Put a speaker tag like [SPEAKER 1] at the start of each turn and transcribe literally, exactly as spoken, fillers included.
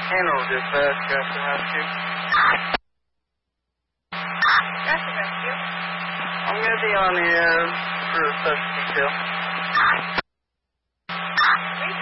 [SPEAKER 1] Handle dispatch, Grafton Rescue.
[SPEAKER 2] Grafton Rescue.
[SPEAKER 1] I'm going to be on the air for a special detail.
[SPEAKER 2] We